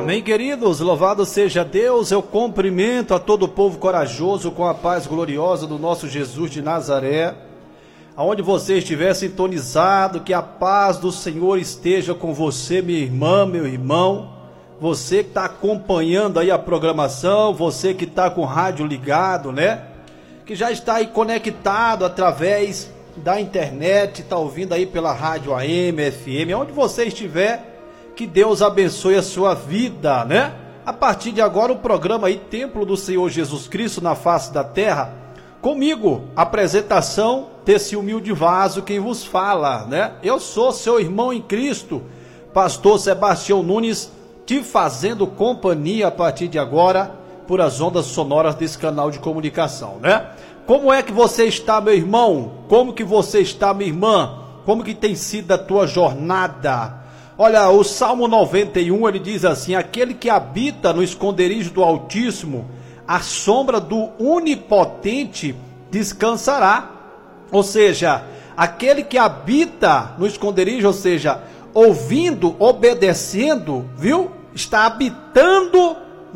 Amém, queridos, louvado seja Deus. Eu cumprimento a todo o povo corajoso com a paz gloriosa do nosso Jesus de Nazaré. Aonde você estiver sintonizado, que a paz do Senhor esteja com você, minha irmã, meu irmão. Você que está acompanhando aí a programação, você que está com o rádio ligado, né? Que já está aí conectado através da internet, está ouvindo aí pela rádio AM, FM, aonde você estiver. Que Deus abençoe a sua vida, né? A partir de agora o programa aí, Templo do Senhor Jesus Cristo na face da terra. Comigo, apresentação desse humilde vaso, quem vos fala, né? Eu sou seu irmão em Cristo, pastor Sebastião Nunes, te fazendo companhia a partir de agora, por as ondas sonoras desse canal de comunicação, né? Como é que você está, meu irmão? Como que você está, minha irmã? Como que tem sido a tua jornada? Olha, o Salmo 91, ele diz assim: aquele que habita no esconderijo do Altíssimo, a sombra do Onipotente descansará. Ou seja, aquele que habita no esconderijo, ou seja, ouvindo, obedecendo, viu? Está habitando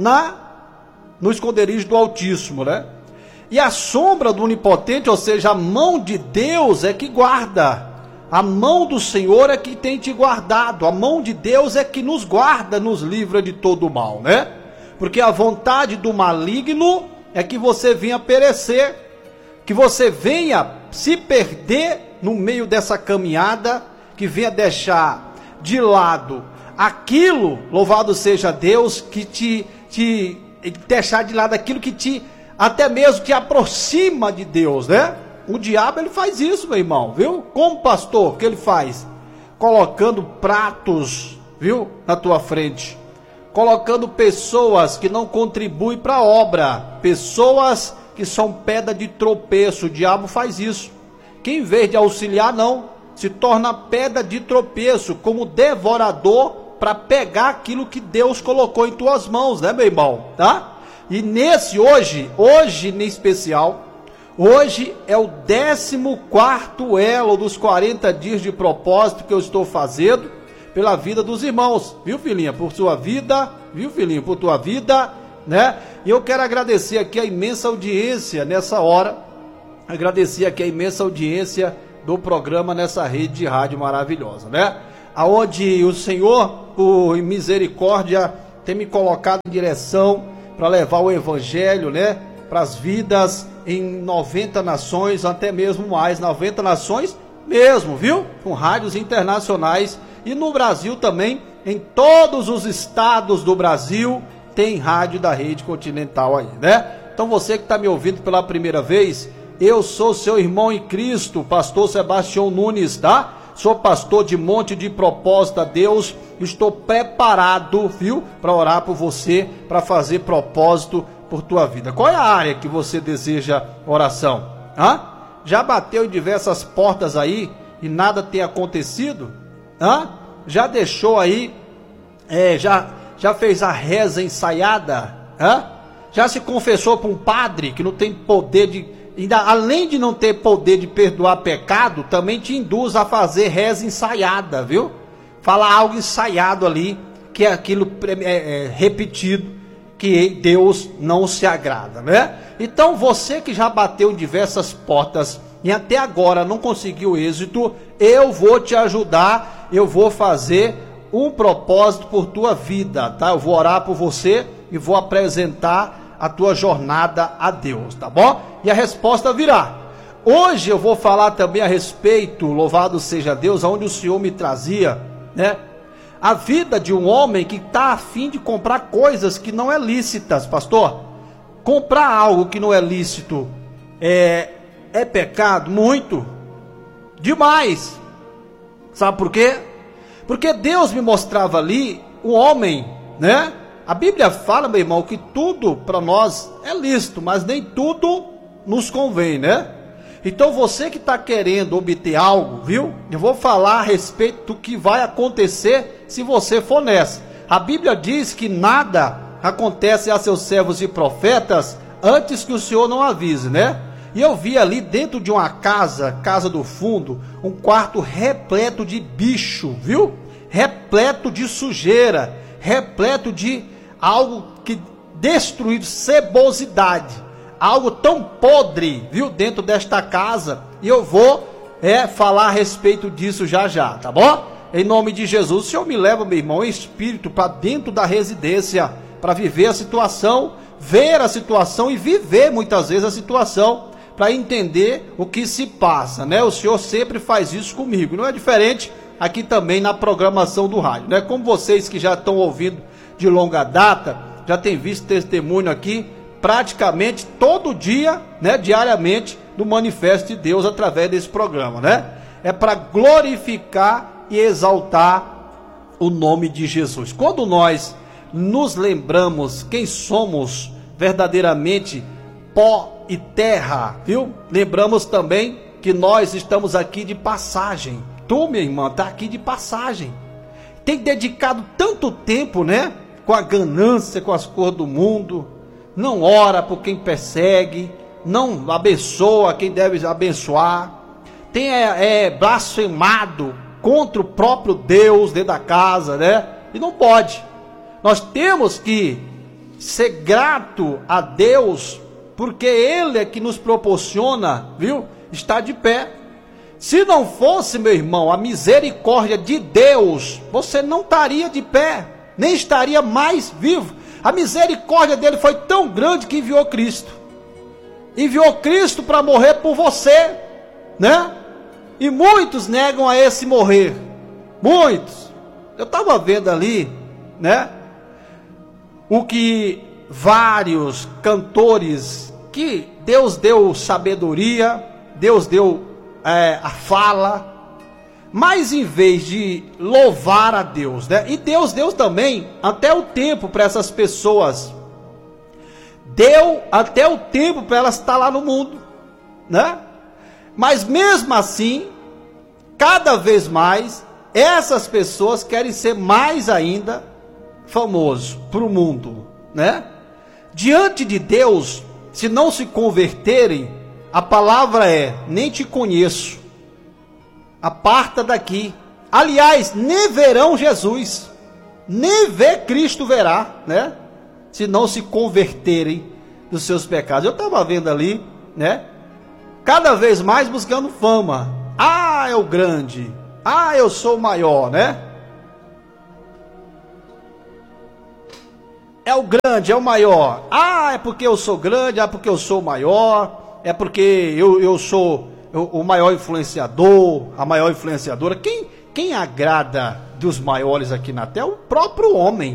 no esconderijo do Altíssimo, né? E a sombra do Onipotente, ou seja, a mão de Deus é que guarda. A mão do Senhor é que tem te guardado. A mão de Deus é que nos guarda, nos livra de todo o mal, né? Porque a vontade do maligno é que você venha perecer, que você venha se perder no meio dessa caminhada, que venha deixar de lado aquilo, louvado seja Deus, que te deixar de lado aquilo que até mesmo te aproxima de Deus, né? O diabo, ele faz isso, meu irmão, viu? Como pastor, que ele faz? Colocando pratos, viu? Na tua frente. Colocando pessoas que não contribuem para a obra. Pessoas que são pedra de tropeço. O diabo faz isso. Que em vez de auxiliar, não. Se torna pedra de tropeço, como devorador, para pegar aquilo que Deus colocou em tuas mãos, né, meu irmão? Tá? E hoje em especial, hoje é o 14º elo dos 40 dias de propósito que eu estou fazendo pela vida dos irmãos, viu, filhinha? Por sua vida, viu, filhinho? Por tua vida, né? E eu quero agradecer aqui a imensa audiência nessa hora, agradecer aqui a imensa audiência do programa nessa rede de rádio maravilhosa, né? Aonde o Senhor, por misericórdia, tem me colocado em direção para levar o evangelho, né? Para as vidas em 90 nações, até mesmo mais, 90 nações mesmo, viu? Com rádios internacionais e no Brasil também, em todos os estados do Brasil, tem rádio da Rede Continental aí, né? Então você que está me ouvindo pela primeira vez, eu sou seu irmão em Cristo, pastor Sebastião Nunes, tá? Sou pastor de Monte de Propósito a Deus, estou preparado, viu? Para orar por você, para fazer propósito por tua vida. Qual é a área que você deseja oração? Hã? Já bateu em diversas portas aí e nada tem acontecido? Hã? Já deixou aí, já fez a reza ensaiada? Hã? Já se confessou para um padre que não tem poder ainda, além de não ter poder de perdoar pecado, também te induz a fazer reza ensaiada, viu? Falar algo ensaiado ali, que é aquilo repetido, que Deus não se agrada, né? Então você que já bateu em diversas portas e até agora não conseguiu êxito, eu vou te ajudar, eu vou fazer um propósito por tua vida, tá? Eu vou orar por você e vou apresentar a tua jornada a Deus, tá bom? E a resposta virá. Hoje eu vou falar também a respeito, louvado seja Deus, aonde o Senhor me trazia, né? A vida de um homem que está a fim de comprar coisas que não é lícitas, pastor. Comprar algo que não é lícito é pecado? Muito. Demais. Sabe por quê? Porque Deus me mostrava ali um homem, né? A Bíblia fala, meu irmão, que tudo para nós é lícito, mas nem tudo nos convém, né? Então você que está querendo obter algo, viu? Eu vou falar a respeito do que vai acontecer se você for nessa. A Bíblia diz que nada acontece a seus servos e profetas antes que o Senhor não avise, né? E eu vi ali dentro de uma casa do fundo, um quarto repleto de bicho, viu? Repleto de sujeira, repleto de algo que destruído, cebosidade, algo tão podre, viu, dentro desta casa, e eu vou falar a respeito disso já já, tá bom? Em nome de Jesus, o Senhor me leva, meu irmão, em espírito para dentro da residência, para viver a situação, ver a situação e viver muitas vezes a situação, para entender o que se passa, né? O Senhor sempre faz isso comigo, não é diferente aqui também na programação do rádio, né? Como vocês que já estão ouvindo de longa data, já tem visto testemunho aqui, praticamente todo dia, né? Diariamente, do manifesto de Deus através desse programa, né? É para glorificar e exaltar o nome de Jesus. Quando nós nos lembramos quem somos verdadeiramente, pó e terra, viu? Lembramos também que nós estamos aqui de passagem. Tu, minha irmã, está aqui de passagem. Tem dedicado tanto tempo, né? Com a ganância, com as cores do mundo. Não ora por quem persegue. Não abençoa quem deve abençoar. Tem blasfemado contra o próprio Deus dentro da casa, né? E não pode. Nós temos que ser grato a Deus, porque Ele é que nos proporciona, viu? Estar de pé. Se não fosse, meu irmão, a misericórdia de Deus, você não estaria de pé, nem estaria mais vivo. A misericórdia dele foi tão grande que enviou Cristo. Enviou Cristo para morrer por você, né? E muitos negam a esse morrer. Muitos. Eu estava vendo ali, né? O que vários cantores, que Deus deu sabedoria, Deus deu a fala, mas em vez de louvar a Deus, né? E Deus deu também até o tempo para essas pessoas. Deu até o tempo para elas estar lá no mundo, né? Mas mesmo assim, cada vez mais, essas pessoas querem ser mais ainda famosos para o mundo, né? Diante de Deus, se não se converterem, a palavra é: nem te conheço, aparta daqui. Aliás, nem verão Jesus, nem ver Cristo verá, né? Se não se converterem dos seus pecados. Eu estava vendo ali, né? Cada vez mais buscando fama. Ah, é o grande. Ah, eu sou o maior, né? É o grande, é o maior. Ah, é porque eu sou grande, é porque eu sou o maior, é porque eu sou o maior influenciador, a maior influenciadora. Quem agrada dos maiores aqui na terra é o próprio homem.